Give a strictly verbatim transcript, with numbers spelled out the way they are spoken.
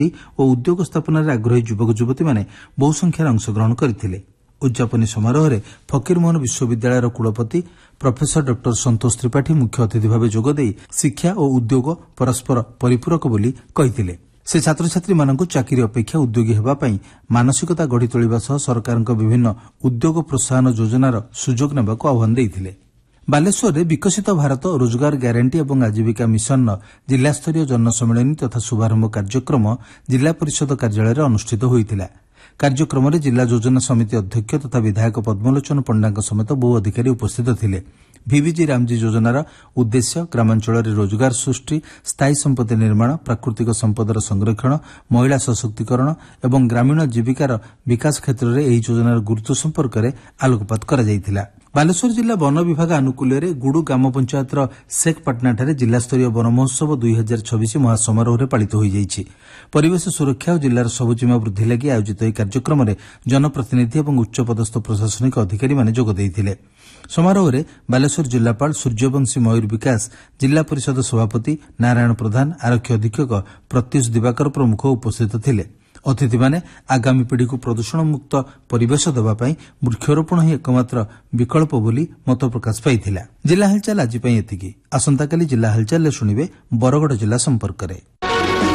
ଓ ଉଦ୍ୟୋଗ ସ୍ଥାପନାରେ ଆଗ୍ରହୀ ଯୁବକ ଯୁବତୀ ମାନେ ବହୁ ସଂଖ୍ୟାରେ ଅଂଶଗ୍ରହଣ କରିଥିଲେ। ଉଦ୍ଯାପନୀ ସମାରୋହରେ ଫକୀରମୋହନ ବିଶ୍ୱବିଦ୍ୟାଳୟର କୁଳପତି ପ୍ରଫେସର ଡକ୍ଟର ସନ୍ତୋଷ ତ୍ରିପାଠୀ ମୁଖ୍ୟ ଅତିଥି ଭାବେ ଯୋଗଦେଇ ଶିକ୍ଷା ଓ ଉଦ୍ୟୋଗ ପରସ୍ପର ପରିପୂରକ ବୋଲି କହିଥିଲେ। ସେ ଛାତ୍ରଛାତ୍ରୀମାନଙ୍କୁ ଚାକିରି ଅପେକ୍ଷା ଉଦ୍ୟୋଗୀ ହେବା ପାଇଁ ମାନସିକତା ଗଢ଼ି ତୋଳିବା ସହ ସରକାରଙ୍କ ବିଭିନ୍ନ ଉଦ୍ୟୋଗ ପ୍ରୋତ୍ସାହନ ଯୋଜନାର ସୁଯୋଗ ନେବାକୁ ଆହ୍ୱାନ ଦେଇଥିଲେ। ବାଲେଶ୍ୱରରେ ବିକଶିତ ଭାରତ ରୋଜଗାର ଗ୍ୟାରେଣ୍ଟି ଏବଂ ଆଜୀବିକା ମିଶନର ଜିଲ୍ଲାସ୍ତରୀୟ ଜନସମ୍ମିଳନୀ ତଥା ଶୁଭାରମ୍ଭ କାର୍ଯ୍ୟକ୍ରମ ଜିଲ୍ଲା ପରିଷଦ କାର୍ଯ୍ୟାଳୟରେ ଅନୁଷ୍ଠିତ ହୋଇଥିଲା। କାର୍ଯ୍ୟକ୍ରମରେ ଜିଲ୍ଲା ଯୋଜନା ସମିତି ଅଧ୍ୟକ୍ଷ ତଥା ବିଧାୟକ ପଦ୍ମଲୋଚନ ପଣ୍ଡାଙ୍କ ସମେତ ବହୁ ଅଧିକାରୀ ଉପସ୍ଥିତ ଥିଲେ। ଭିଭିଜି ରାମଜୀ ଯୋଜନାର ଉଦ୍ଦେଶ୍ୟ ଗ୍ରାମାଞ୍ଚଳରେ ରୋଜଗାର ସୃଷ୍ଟି, ସ୍ଥାୟୀ ସମ୍ପତ୍ତି ନିର୍ମାଣ, ପ୍ରାକୃତିକ ସମ୍ପଦର ସଂରକ୍ଷଣ, ମହିଳା ସଶକ୍ତିକରଣ ଏବଂ ଗ୍ରାମୀଣ ଜୀବିକାର ବିକାଶ କ୍ଷେତ୍ରରେ ଏହି ଯୋଜନାର ଗୁରୁତ୍ୱ ସମ୍ପର୍କରେ ଆଲୋକପାତ କରାଯାଇଥିଲା। ବାଲେଶ୍ୱର ଜିଲ୍ଲା ବନ ବିଭାଗ ଆନୁକୂଲ୍ୟରେ ଗୁଡୁ ଗ୍ରାମ ପଞ୍ଚାୟତର ଶେଖପାଟଣାଠାରେ ଜିଲ୍ଲାସ୍ତରୀୟ ବନ ମହୋତ୍ସବ ଦୁଇ ହଜାର ଛବିଶ ମହାସମାରୋହରେ ପାଳିତ ହୋଇଯାଇଛି। ପରିବେଶ ସୁରକ୍ଷା ଓ ଜିଲ୍ଲାର ସବୁଜିମା ବୃଦ୍ଧି ଲାଗି ଆୟୋଜିତ ଏହି କାର୍ଯ୍ୟକ୍ରମରେ ଜନପ୍ରତିନିଧି ଏବଂ ଉଚ୍ଚପଦସ୍ଥ ପ୍ରଶାସନିକ ଅଧିକାରୀମାନେ ଯୋଗ ଦେଇଥିଲେ। ସମାରୋହରେ ବାଲେଶ୍ୱର ଜିଲ୍ଲାପାଳ ସୂର୍ଯ୍ୟବଂଶୀ ମୟୂର ବିକାଶ, ଜିଲ୍ଲା ପରିଷଦ ସଭାପତି ନାରାୟଣ ପ୍ରଧାନ, ଆରକ୍ଷୀ ଅଧୀକ୍ଷକ ପ୍ରତ୍ୟୁଷ ଦିବାକର ପ୍ରମୁଖ ଉପସ୍ଥିତ ଥିଲେ। ଅତିଥିମାନେ ଆଗାମୀ ପିଢ଼ିକୁ ପ୍ରଦୂଷଣମୁକ୍ତ ପରିବେଶ ଦେବାପାଇଁ ବୃକ୍ଷରୋପଣ ହିଁ ଏକମାତ୍ର ବିକଳ୍ପ ବୋଲି ମତ ପ୍ରକାଶ ପାଇଥିଲା। ଜିଲ୍ଲା ହାଲଚାଲ ଆଜି ପାଇଁ ଏତିକି। ଆସନ୍ତାକାଲି ଜିଲ୍ଲା ହାଲଚାଲରେ ଶୁଣିବେ ବରଗଡ଼ ଜିଲ୍ଲା ସମ୍ପର୍କରେ।